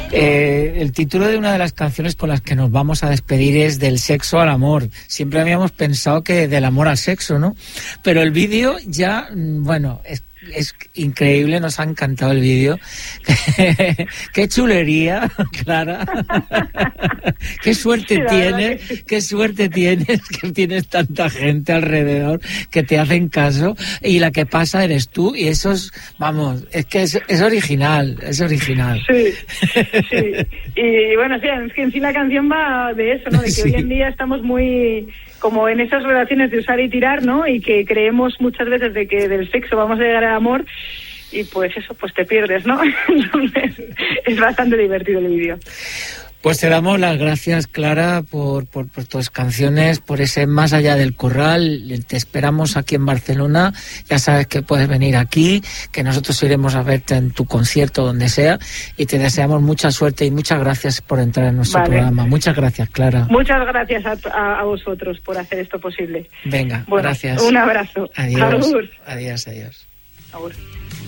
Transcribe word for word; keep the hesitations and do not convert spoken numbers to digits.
Eh, el título de una de las canciones con las que nos vamos a despedir es Del sexo al amor. Siempre habíamos pensado que del amor al sexo, ¿no? Pero el vídeo ya, bueno, es Es increíble, nos ha encantado el vídeo. Qué chulería, Clara. Qué suerte sí, tienes, sí. Qué suerte tienes que tienes tanta gente alrededor que te hacen caso y la que pasa eres tú y eso es, vamos, es que es, es original, es original. Sí, sí. Y bueno, sí, es que en sí la canción va de eso, ¿no? De que sí. Hoy en día estamos muy como en esas relaciones de usar y tirar, ¿no? Y que creemos muchas veces de que del sexo vamos a llegar al amor y pues eso, pues te pierdes, ¿no? Entonces es bastante divertido el vídeo. Pues te damos las gracias, Clara, por, por, por tus canciones, por ese Más allá del corral. Te esperamos aquí en Barcelona. Ya sabes que puedes venir aquí, que nosotros iremos a verte en tu concierto, donde sea, y te deseamos mucha suerte y muchas gracias por entrar en nuestro vale. programa. Muchas gracias, Clara. Muchas gracias a, a, a vosotros por hacer esto posible. Venga, bueno, gracias. Un abrazo. Adiós. Agur. Adiós, adiós. Agur.